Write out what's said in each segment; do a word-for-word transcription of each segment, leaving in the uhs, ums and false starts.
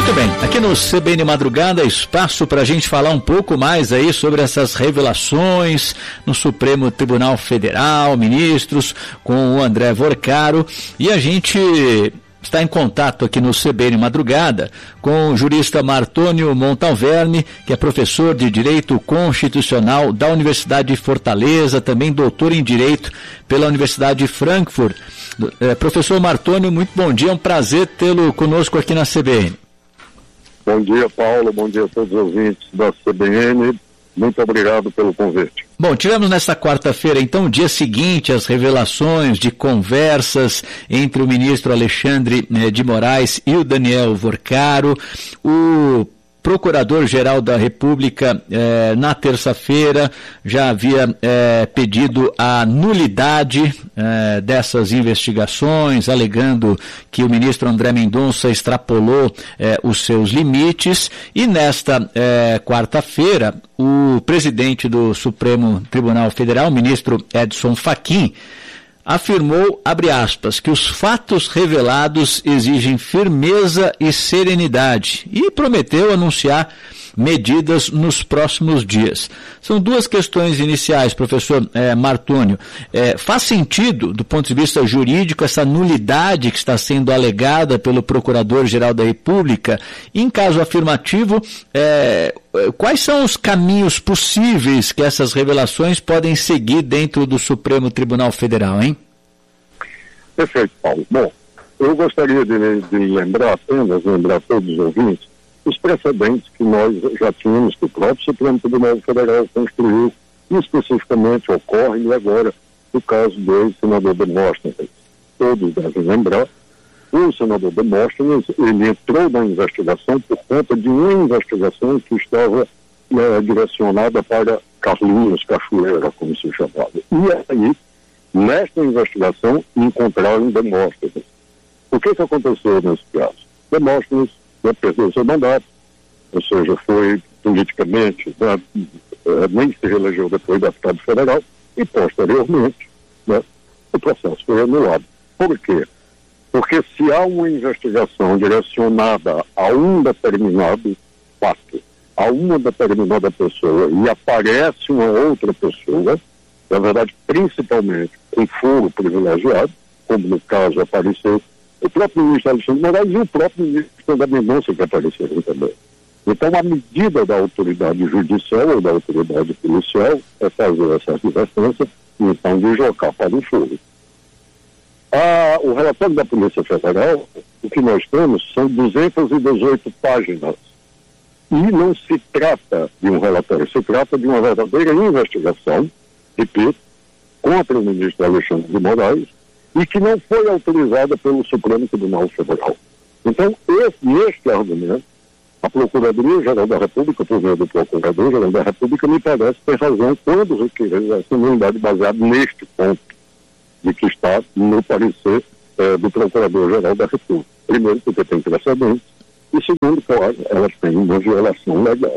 Muito bem, aqui no C B N Madrugada, espaço para a gente falar um pouco mais aí sobre essas revelações no Supremo Tribunal Federal, ministros, com o André Vorcaro, e a gente está em contato aqui no C B N Madrugada com o jurista Martônio Montalverne, que é professor de Direito Constitucional da Universidade de Fortaleza, também doutor em Direito pela Universidade de Frankfurt. É, professor Martônio, muito bom dia, é um prazer tê-lo conosco aqui na C B N. Bom dia, Paulo, bom dia a todos os ouvintes da C B N, muito obrigado pelo convite. Bom, tivemos nesta quarta-feira, então, o dia seguinte, as revelações de conversas entre o ministro Alexandre eh, de Moraes e o Daniel Vorcaro. O Procurador-Geral da República, eh, na terça-feira, já havia eh, pedido a nulidade eh, dessas investigações, alegando que o ministro André Mendonça extrapolou eh, os seus limites. E nesta eh, quarta-feira, o presidente do Supremo Tribunal Federal, o ministro Edson Fachin, afirmou, abre aspas, que os fatos revelados exigem firmeza e serenidade e prometeu anunciar medidas nos próximos dias. São duas questões iniciais, professor eh, Martônio. Eh, faz sentido, do ponto de vista jurídico, essa nulidade que está sendo alegada pelo Procurador-Geral da República? Em caso afirmativo, eh, quais são os caminhos possíveis que essas revelações podem seguir dentro do Supremo Tribunal Federal, hein? Perfeito, Paulo. Bom, eu gostaria de, de lembrar apenas, lembrar a todos os ouvintes, os precedentes que nós já tínhamos, que o próprio Supremo Tribunal Federal construiu, e especificamente ocorre agora no caso do senador Demóstenes. Todos devem lembrar, o senador Demóstenes, ele entrou na investigação por conta de uma investigação que estava é, direcionada para Carlinhos Cachoeira, como se chamava. E aí, nesta investigação, encontraram Demóstenes. O que, que aconteceu nesse caso? Demóstenes né, perdeu seu mandato, ou seja, foi politicamente, né, nem se reelegeu depois deputado federal, e posteriormente né, o processo foi anulado. Por quê? Porque se há uma investigação direcionada a um determinado fato, a uma determinada pessoa, e aparece uma outra pessoa, na verdade, principalmente com foro privilegiado, como no caso apareceu o próprio ministro Alexandre de Moraes e o próprio ministro da Mendonça, que apareceram também. Então, a medida da autoridade judicial ou da autoridade policial é fazer essa advertência e então deslocar para o foro. Ah, o relatório da Polícia Federal, o que nós temos são duzentas e dezoito páginas. E não se trata de um relatório, se trata de uma verdadeira investigação, repito, contra o ministro Alexandre de Moraes, e que não foi autorizada pelo Supremo Tribunal Federal. Então, esse, este argumento, a Procuradoria-Geral da República, por meio do Procurador-Geral da República, me parece ter razão quando requerer essa nulidade baseada neste ponto, de que está no parecer eh, do Procurador-Geral da República. Primeiro, porque tem precedentes, e segundo, claro, elas têm uma violação legal.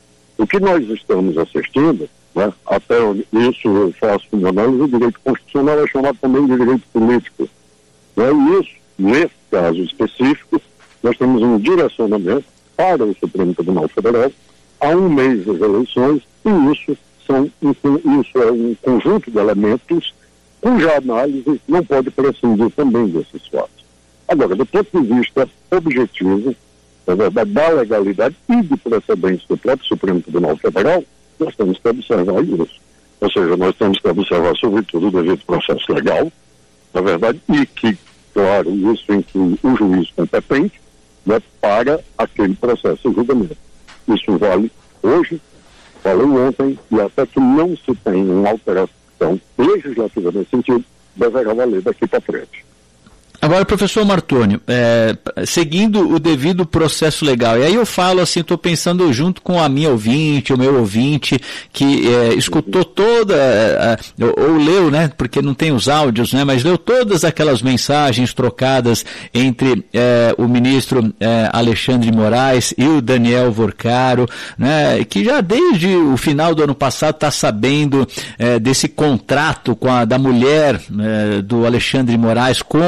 O que nós estamos assistindo, né, até isso eu faço uma análise do direito constitucional, é chamado também de direito político. Né, e isso, nesse caso específico, nós temos um direcionamento para o Supremo Tribunal Federal há um mês das eleições, e isso, são, isso é um conjunto de elementos cuja análise não pode prescindir também desses fatos. Agora, do ponto de vista objetivo, da verdade, da legalidade e de precedentes do próprio Supremo Tribunal Federal, nós temos que observar isso. Ou seja, nós temos que observar, sobretudo, o devido processo legal, na verdade, e que, claro, isso inclui o juiz competente, né, para aquele processo de julgamento. Isso vale hoje, valeu ontem, e até que não se tenha uma alteração legislativa nesse sentido, deverá valer daqui para frente. Agora, professor Martônio, é, seguindo o devido processo legal, e aí eu falo assim, estou pensando junto com a minha ouvinte, o meu ouvinte, que é, escutou toda, é, ou leu, né, porque não tem os áudios, né, mas leu todas aquelas mensagens trocadas entre é, o ministro é, Alexandre de Moraes e o Daniel Vorcaro, né, que já desde o final do ano passado está sabendo é, desse contrato com a, da mulher é, do Alexandre de Moraes com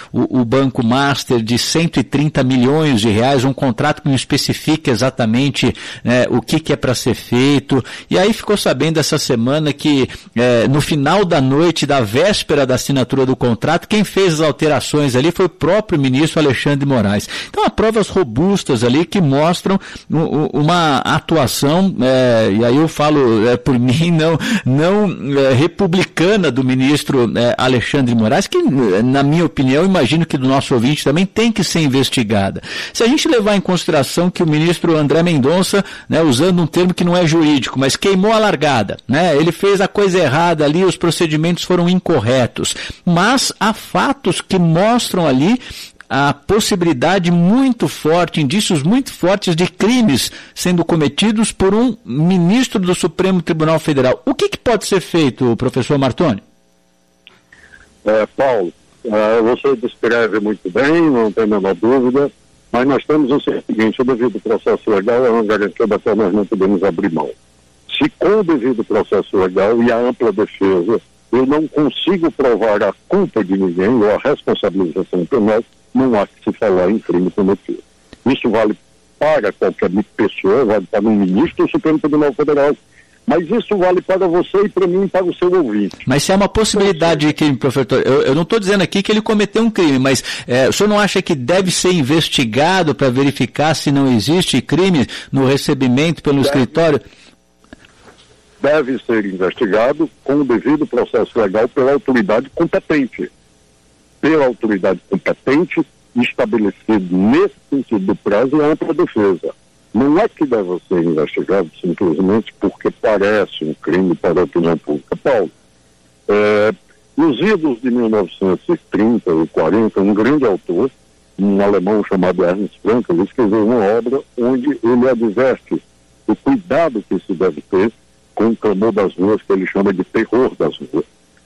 o, o Banco Master de cento e trinta milhões de reais, um contrato que não especifica exatamente né, o que, que é para ser feito. E aí ficou sabendo essa semana que é, no final da noite, da véspera da assinatura do contrato, quem fez as alterações ali foi o próprio ministro Alexandre de Moraes. Então há provas robustas ali que mostram uma atuação, é, e aí eu falo é, por mim, não, não é, republicana do ministro é, Alexandre de Moraes, que na minha opinião, imagino que do nosso ouvinte também tem que ser investigada. Se a gente levar em consideração que o ministro André Mendonça, né, usando um termo que não é jurídico, mas queimou a largada, né, ele fez a coisa errada ali, os procedimentos foram incorretos, mas há fatos que mostram ali a possibilidade muito forte, indícios muito fortes de crimes sendo cometidos por um ministro do Supremo Tribunal Federal. O que, que pode ser feito, professor Martoni? É, Paulo, é, você descreve muito bem, não tem a menor dúvida, mas nós temos o seguinte: o devido processo legal é uma garantia da qual nós não podemos abrir mão. Se com o devido processo legal e a ampla defesa eu não consigo provar a culpa de ninguém ou a responsabilização penal, não há que se falar em crime cometido. Isso vale para qualquer pessoa, vale para um ministro do Supremo Tribunal Federal, mas isso vale para você e para mim e para o seu ouvinte. Mas se é uma possibilidade de crime, professor, eu, eu não estou dizendo aqui que ele cometeu um crime, mas é, o senhor não acha que deve ser investigado para verificar se não existe crime no recebimento pelo deve, escritório? Deve ser investigado com o devido processo legal pela autoridade competente. Pela autoridade competente, estabelecido nesse sentido do prazo e ampla defesa. Não é que deve ser investigado simplesmente porque parece um crime para a opinião pública. Paulo, é, nos idos de mil novecentos e trinta e quarenta, um grande autor, um alemão chamado Ernst Frank, ele escreveu uma obra onde ele adverte o cuidado que se deve ter com o clamor das ruas, que ele chama de terror das ruas.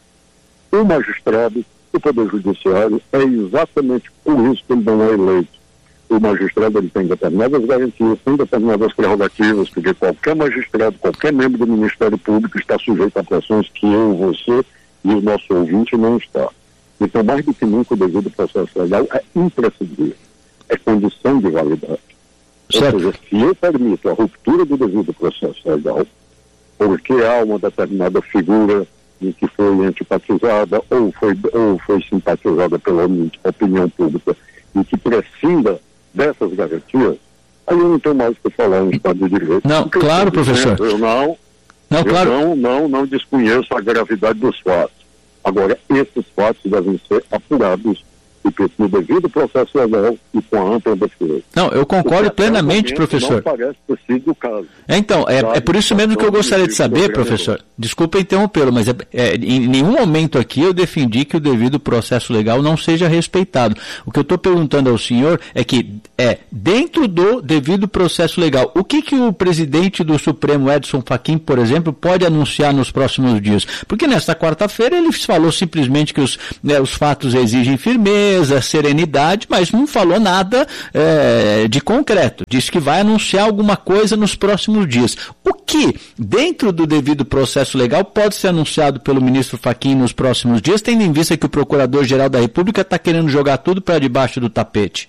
O magistrado, o Poder Judiciário, é exatamente por isso que ele não é eleito. O magistrado ele tem determinadas garantias, tem determinadas prerrogativas, porque qualquer magistrado, qualquer membro do Ministério Público está sujeito a pressões que eu, você e o nosso ouvinte não está. Então, mais do que nunca, o devido processo legal é imprescindível. É condição de validade. Certo. Ou seja, se eu permito a ruptura do devido processo legal, porque há uma determinada figura em que foi antipatizada ou foi, ou foi simpatizada pela opinião pública e que precisa dessas garantias, aí eu não tenho mais o que falar em Estado de Direito. Não, porque claro, professor. Eu não, não, eu claro. não, não, não desconheço a gravidade dos fatos. Agora, esses fatos devem ser apurados porque no devido processo legal e com a ampla defesa. Não, eu concordo plenamente, professor. Não parece ter sido o caso. É, então, é, é por isso mesmo que eu gostaria de saber, professor, desculpa interrompê-lo, mas é, é, em nenhum momento aqui eu defendi que o devido processo legal não seja respeitado. O que eu estou perguntando ao senhor é que, é, dentro do devido processo legal, o que, que o presidente do Supremo, Edson Fachin, por exemplo, pode anunciar nos próximos dias? Porque nesta quarta-feira ele falou simplesmente que os, né, os fatos exigem firmeza, serenidade, mas não falou nada é, de concreto. Disse que vai anunciar alguma coisa nos próximos dias. O que, dentro do devido processo legal, pode ser anunciado pelo ministro Fachin nos próximos dias, tendo em vista que o Procurador-Geral da República está querendo jogar tudo para debaixo do tapete?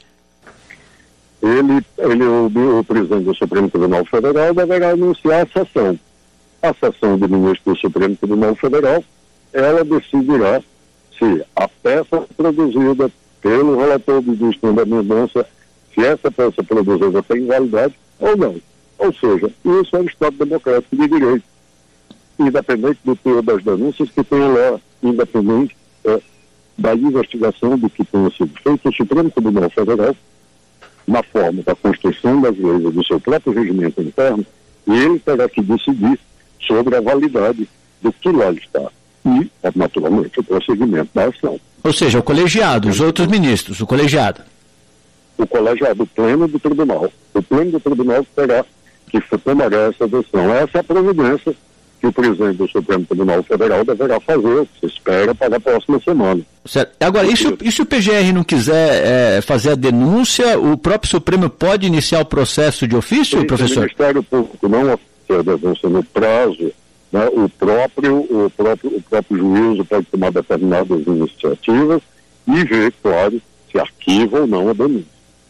Ele, ele o, o presidente do Supremo Tribunal Federal deverá anunciar a sessão. A sessão do ministro do Supremo Tribunal Federal, ela decidirá se a peça produzida pelo relator do ministro da Mendonça, se essa peça produzida tem validade ou não. Ou seja, isso é um Estado democrático de direito, independente do teor das denúncias que tenha lá, independente é, da investigação do que tenha sido feito. O Supremo Tribunal Federal, na forma da construção das leis e do seu próprio regimento interno, ele terá que decidir sobre a validade do que lá está. E, naturalmente, o prosseguimento da ação. Ou seja, o colegiado, os outros ministros, o colegiado. O colegiado, o pleno do tribunal. O pleno do tribunal terá que tomar essa decisão. Essa é a providência que o presidente do Supremo Tribunal Federal deverá fazer, se espera, para a próxima semana. Certo. Agora, e se, e se o P G R não quiser é, fazer a denúncia, o próprio Supremo pode iniciar o processo de ofício, Sim, professor? O Ministério Público não oferece a denúncia no prazo. Né, o, próprio, o, próprio, o próprio juízo pode tomar determinadas iniciativas e ver, claro, se arquiva ou não a denúncia.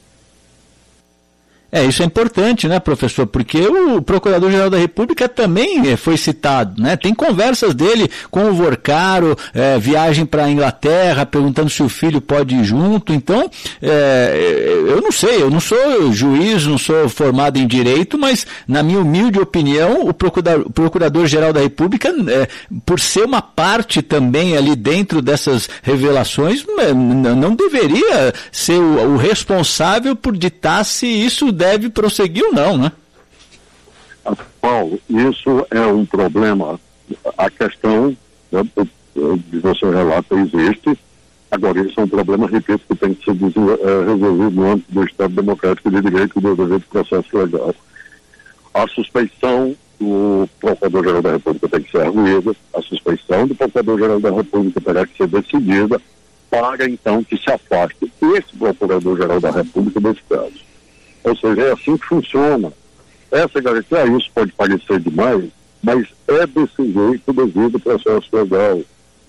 É, isso é importante, né, professor? Porque o Procurador-Geral da República também é, foi citado, né? Tem conversas dele com o Vorcaro, é, viagem para a Inglaterra, perguntando se o filho pode ir junto. Então, é, eu não sei, eu não sou juiz, não sou formado em direito, mas, na minha humilde opinião, o Procurador-Geral da República, é, por ser uma parte também ali dentro dessas revelações, não deveria ser o, o responsável por ditar se isso deve prosseguir ou não, né? Paulo, isso é um problema. A questão, né, de você relata existe. Agora, isso é um problema, repito, que tem que ser resolvido no âmbito do Estado Democrático de Direito e do devido processo legal. A suspeição do Procurador-Geral da República tem que ser arguída, a suspeição do Procurador-Geral da República terá que ser decidida para, então, que se afaste esse Procurador-Geral da República desse caso. Ou seja, é assim que funciona. Essa garantia, isso pode parecer demais, mas é desse jeito devido ao processo legal.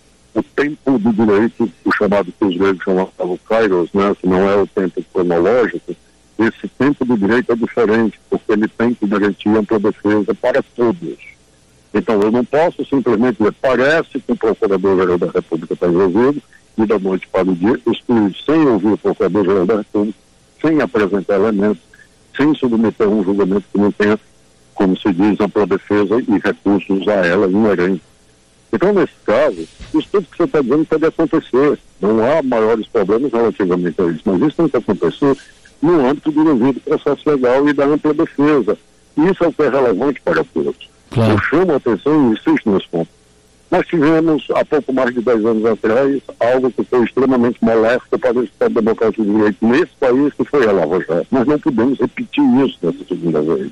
O tempo do direito, o chamado que os gregos chamavam kairos, né, que não é o tempo cronológico, esse tempo do direito é diferente, porque ele tem que garantir ampla defesa para todos. Então, eu não posso simplesmente dizer, parece que o Procurador-Geral da República está envolvido, e da noite para o dia, excluir sem ouvir o Procurador-Geral da República, sem apresentar elementos, sem submeter um julgamento que não tenha, como se diz, ampla defesa e recursos a ela inerentes. Então, nesse caso, isso tudo que você está dizendo pode acontecer. Não há maiores problemas relativamente a isso, mas isso tem que acontecer no âmbito do devido processo legal e da ampla defesa. Isso é o que é relevante para todos. Claro. Eu chamo a atenção e insisto nesse ponto. Nós tivemos, há pouco mais de dez anos atrás, algo que foi extremamente molesto para o Estado Democrático de Direito nesse país, que foi a Lava Jato. Nós não podemos repetir isso nessa segunda vez.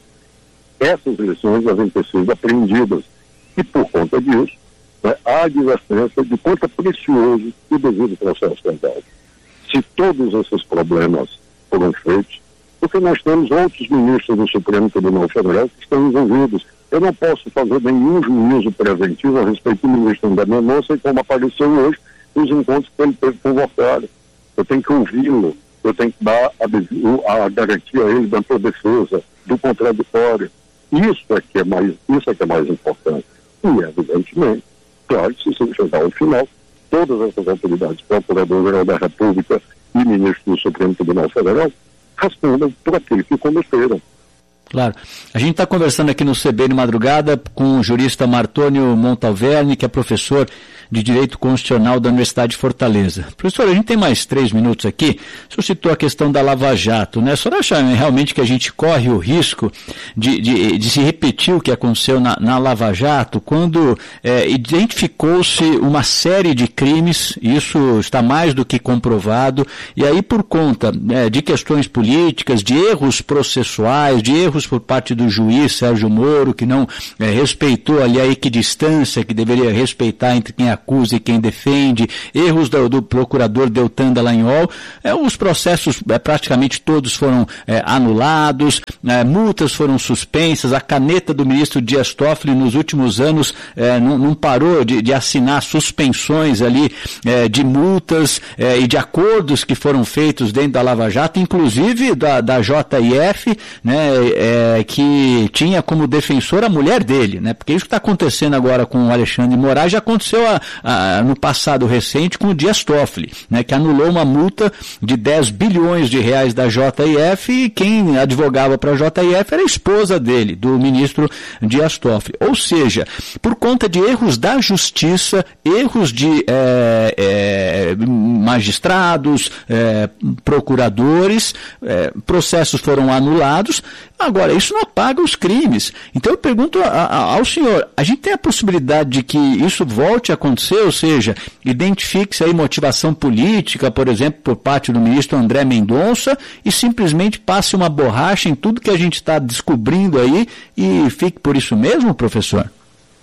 Essas eleições devem ter sido apreendidas. E, por conta disso, né, há advertência de quanto é precioso o devido processo legal. Se todos esses problemas foram feitos, porque nós temos outros ministros do Supremo Tribunal Federal que estão envolvidos. Eu não posso fazer nenhum juízo preventivo a respeito do ministro André Mendonça, e como apareceu hoje, os encontros que ele teve com o Vorcaro. Eu tenho que ouvi-lo, eu tenho que dar a, a garantia a ele da sua defesa, do contraditório. Isso é que é mais, isso é que é mais importante. E, evidentemente, claro, se você chegar ao final, todas essas autoridades, Procurador-Geral da República e ministro do Supremo Tribunal Federal, respondam por aquilo que cometeram. Claro. A gente está conversando aqui no C B de Madrugada com o jurista Martônio Montalverne, que é professor de Direito Constitucional da Universidade de Fortaleza. Professor, a gente tem mais três minutos aqui. O senhor citou a questão da Lava Jato, né? O senhor acha realmente que a gente corre o risco de, de, de se repetir o que aconteceu na, na Lava Jato, quando é, identificou-se uma série de crimes, isso está mais do que comprovado, e aí por conta é, de questões políticas, de erros processuais, de erros por parte do juiz Sérgio Moro, que não é, respeitou ali a equidistância que deveria respeitar entre quem acusa e quem defende, erros do, do procurador Deltan Dallagnol, é, os processos é, praticamente todos foram é, anulados, é, multas foram suspensas, a caneta do ministro Dias Toffoli nos últimos anos é, não, não parou de, de assinar suspensões ali é, de multas é, e de acordos que foram feitos dentro da Lava Jato, inclusive da, da J I F, né, é, que tinha como defensor a mulher dele, né, porque isso que está acontecendo agora com o Alexandre de Moraes já aconteceu a Ah, no passado recente com o Dias Toffoli, né, que anulou uma multa de dez bilhões de reais da J I F, e quem advogava para a J I F era a esposa dele, do ministro Dias Toffoli. Ou seja, por conta de erros da justiça, erros de é, é, magistrados, é, procuradores, é, processos foram anulados. Agora, isso não apaga os crimes. Então eu pergunto a, a, ao senhor, a gente tem a possibilidade de que isso volte a acontecer, ou seja, identifique-se aí motivação política, por exemplo, por parte do ministro André Mendonça, e simplesmente passe uma borracha em tudo que a gente está descobrindo aí e fique por isso mesmo, professor?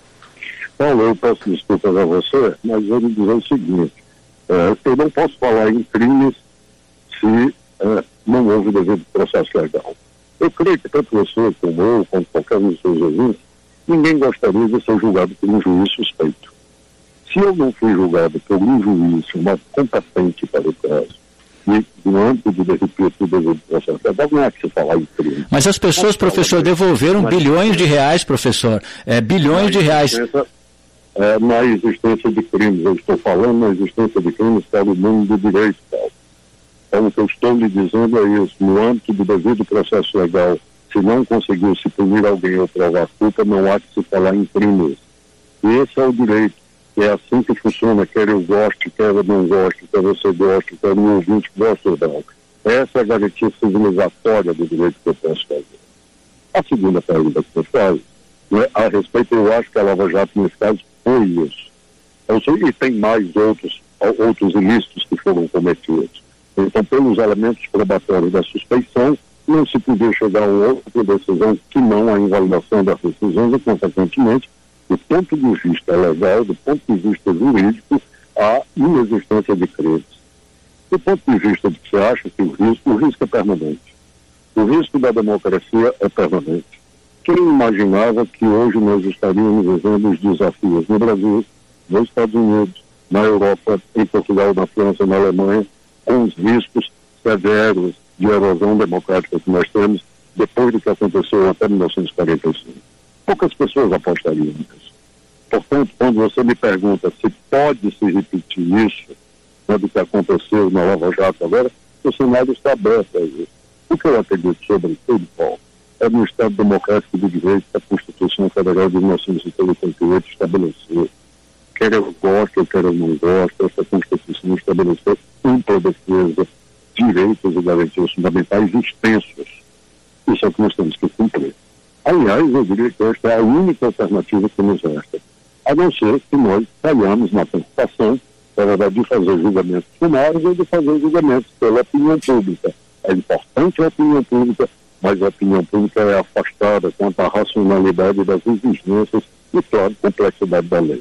Paulo, eu peço desculpas a você, mas eu vou dizer o seguinte, é, eu não posso falar em crimes se é, não houve devido processo legal. Eu creio que tanto você como eu, como qualquer um dos seus ouvintes, ninguém gostaria de ser julgado por um juiz suspeito. Se Se eu não fui julgado por um juiz, uma competente para o caso, e no âmbito de repito do devido processo legal, não é que se falar em crime. Mas as pessoas, Mas, professor, devolveram mas, bilhões de reais, professor. É, bilhões de reais. É, na existência de crimes, eu estou falando na existência de crimes para o mundo do direito, Paulo. Então, o que eu estou lhe dizendo é isso, no âmbito do devido processo legal, se não conseguiu se punir alguém ou provar a culpa, não há que se falar em crimes. E esse é o direito. É assim que funciona, quer eu goste, quer eu não goste, quer você goste, quer o meu ouvinte goste ou não. Essa é a garantia civilizatória do direito que eu posso fazer. A segunda pergunta que você faz, né, a respeito, eu acho que a Lava Jato, nesse caso, foi isso. Eu sei que tem mais outros, outros ilícitos que foram cometidos. Então, pelos elementos probatórios da suspeição, não se podia chegar a uma outra decisão que não a invalidação das decisões e, consequentemente, do ponto de vista legal, do ponto de vista jurídico, a inexistência de crimes. Do ponto de vista de que você acha que o risco, o risco é permanente. O risco da democracia é permanente. Quem imaginava que hoje nós estaríamos vivendo os desafios no Brasil, nos Estados Unidos, na Europa, em Portugal, na França, na Alemanha, com os riscos severos de erosão democrática que nós temos depois do que aconteceu até mil novecentos e quarenta e cinco. Poucas pessoas apostariam nisso. Portanto, quando você me pergunta se pode se repetir isso, né, do que aconteceu na Lava Jato agora, o cenário está aberto a isso. O que eu acredito, sobretudo, Paulo, é no Estado Democrático de Direito que a Constituição Federal de mil novecentos e oitenta e oito estabeleceu. Quer eu goste ou quer eu não goste, essa Constituição estabeleceu ampla defesa, direitos e garantias fundamentais extensos. Isso é o que nós temos que cumprir. Aliás, eu diria que esta é a única alternativa que nos resta, a não ser que nós falhamos na preocupação, na verdade, de fazer julgamentos sumários ou de fazer julgamentos pela opinião pública. É importante a opinião pública, mas a opinião pública é afastada quanto à racionalidade das exigências e, claro, complexidade da lei.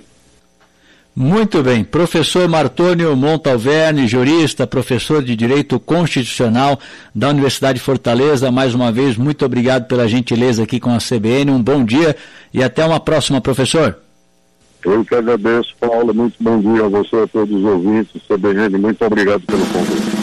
Muito bem. Professor Martônio Montalverne, jurista, professor de Direito Constitucional da Universidade de Fortaleza, mais uma vez, muito obrigado pela gentileza aqui com a C B N. Um bom dia e até uma próxima, professor. Eu que agradeço, Paulo. Muito bom dia a você, a todos os ouvintes, C B N. Muito obrigado pelo convite.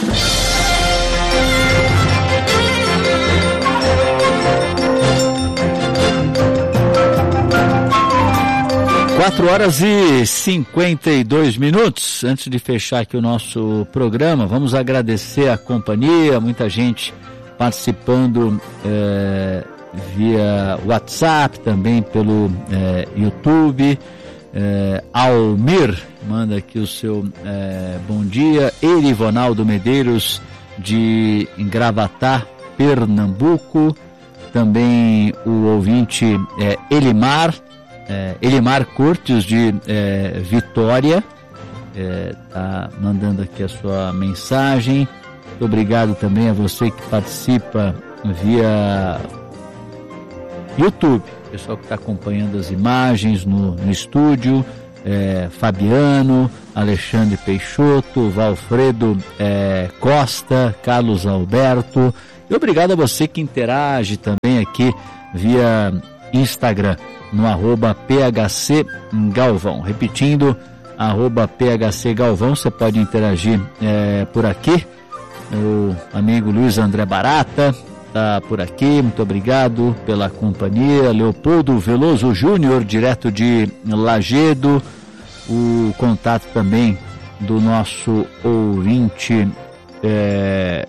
quatro horas e cinquenta e dois minutos. Antes de fechar aqui o nosso programa, vamos agradecer a companhia, muita gente participando é, via WhatsApp, também pelo é, YouTube. É, Almir manda aqui o seu é, bom dia. Erivonaldo Medeiros de Gravatá, Pernambuco. Também o ouvinte é, Elimar. É, Elimar Curtis de é, Vitória está é, mandando aqui a sua mensagem. Muito obrigado também a você que participa via YouTube, pessoal que está acompanhando as imagens no, no estúdio, é, Fabiano, Alexandre Peixoto, Valfredo é, Costa, Carlos Alberto, e obrigado a você que interage também aqui via Instagram, no arroba P H C Galvão. Repetindo, arroba P H C Galvão, você pode interagir é, por aqui. O amigo Luiz André Barata está por aqui, muito obrigado pela companhia. Leopoldo Veloso Júnior, direto de Lagedo. O contato também do nosso ouvinte, é,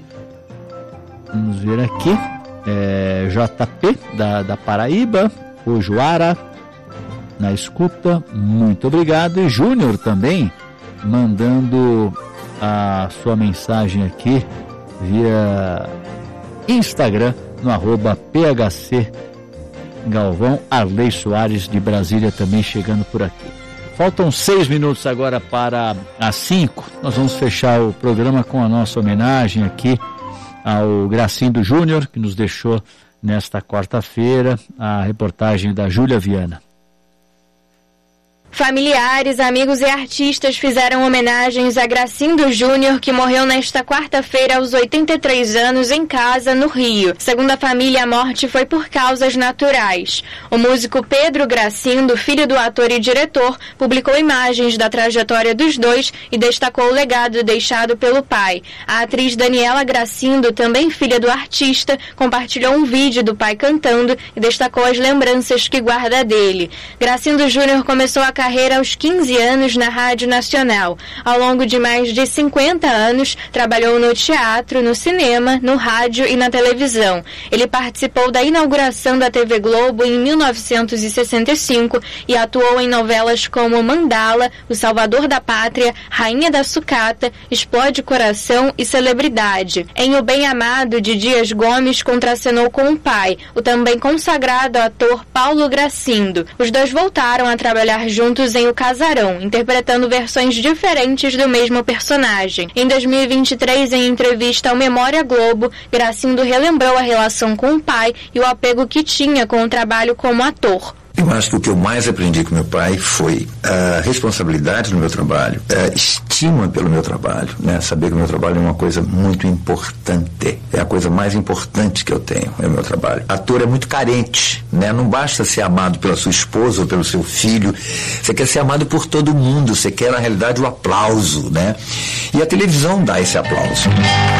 vamos ver aqui, é, J P da, da Paraíba, o Juara na escuta, muito obrigado. E Júnior também mandando a sua mensagem aqui via Instagram no arroba P H C Galvão. Arley Soares de Brasília também chegando por aqui. Faltam seis minutos agora para as cinco. Nós vamos fechar o programa com a nossa homenagem aqui ao Gracindo Júnior, que nos deixou nesta quarta-feira, a reportagem da Júlia Viana. Familiares, amigos e artistas fizeram homenagens a Gracindo Júnior, que morreu nesta quarta-feira aos oitenta e três anos em casa, no Rio. Segundo a família, a morte foi por causas naturais. O músico Pedro Gracindo, filho do ator e diretor, publicou imagens da trajetória dos dois e destacou o legado deixado pelo pai. A atriz Daniela Gracindo, também filha do artista, compartilhou um vídeo do pai cantando e destacou as lembranças que guarda dele. Gracindo Júnior começou a carreira aos quinze anos na Rádio Nacional. Ao longo de mais de cinquenta anos, trabalhou no teatro, no cinema, no rádio e na televisão. Ele participou da inauguração da T V Globo em mil novecentos e sessenta e cinco e atuou em novelas como Mandala, O Salvador da Pátria, Rainha da Sucata, Explode Coração e Celebridade. Em O Bem Amado, de Dias Gomes contracenou com o pai, o também consagrado ator Paulo Gracindo. Os dois voltaram a trabalhar juntos em O Casarão, interpretando versões diferentes do mesmo personagem. Em dois mil e vinte e três, em entrevista ao Memória Globo, Gracindo relembrou a relação com o pai e o apego que tinha com o trabalho como ator. Eu acho que o que eu mais aprendi com meu pai foi a responsabilidade no meu trabalho, a estima pelo meu trabalho, né? Saber que o meu trabalho é uma coisa muito importante, é a coisa mais importante que eu tenho, é o meu trabalho. Ator é muito carente, né? Não basta ser amado pela sua esposa ou pelo seu filho, você quer ser amado por todo mundo, você quer na realidade o aplauso, né? E a televisão dá esse aplauso.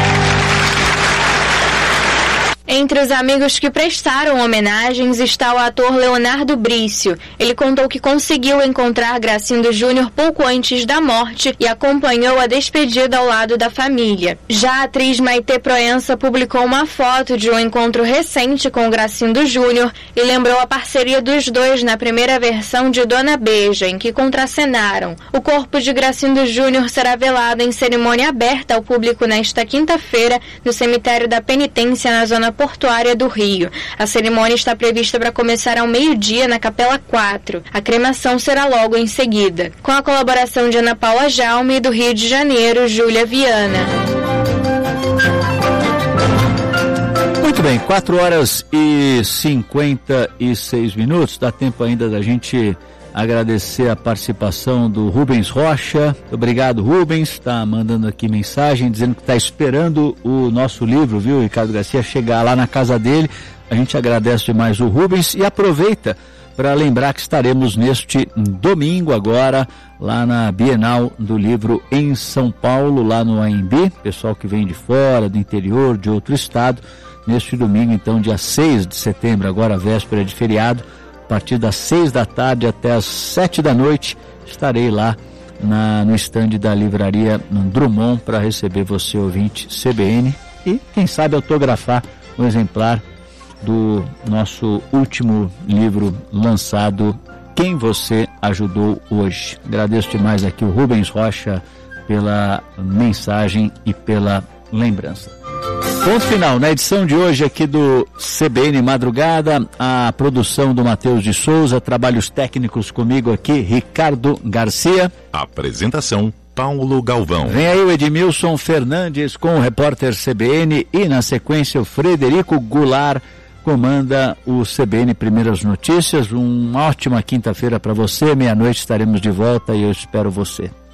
Entre os amigos que prestaram homenagens está o ator Leonardo Brício. Ele contou que conseguiu encontrar Gracindo Júnior pouco antes da morte e acompanhou a despedida ao lado da família. Já a atriz Maitê Proença publicou uma foto de um encontro recente com Gracindo Júnior e lembrou a parceria dos dois na primeira versão de Dona Beija, em que contracenaram. O corpo de Gracindo Júnior será velado em cerimônia aberta ao público nesta quinta-feira no cemitério da Penitência, na zona portuária do Rio. A cerimônia está prevista para começar ao meio-dia na Capela quatro. A cremação será logo em seguida. Com a colaboração de Ana Paula Jaume e do Rio de Janeiro, Júlia Viana. Muito bem, quatro horas e cinquenta e seis minutos. Dá tempo ainda da gente agradecer a participação do Rubens Rocha. Obrigado, Rubens. Está mandando aqui mensagem dizendo que está esperando o nosso livro, viu, Ricardo Garcia, chegar lá na casa dele. A gente agradece demais o Rubens e aproveita para lembrar que estaremos neste domingo agora lá na Bienal do Livro em São Paulo, lá no A M B. Pessoal que vem de fora, do interior, de outro estado, neste domingo, então, dia seis de setembro, agora véspera de feriado, a partir das seis da tarde até as sete da noite, estarei lá na, no estande da livraria Drummond para receber você, ouvinte C B N, e quem sabe autografar um exemplar do nosso último livro lançado, Quem Você Ajudou Hoje. Agradeço demais aqui o Rubens Rocha pela mensagem e pela lembrança. Ponto final, na edição de hoje aqui do C B N Madrugada, a produção do Matheus de Souza, trabalhos técnicos comigo aqui, Ricardo Garcia. Apresentação, Paulo Galvão. Vem aí o Edmilson Fernandes com o repórter C B N e, na sequência, o Frederico Goulart comanda o C B N Primeiras Notícias. Uma ótima quinta-feira para você, meia-noite estaremos de volta e eu espero você.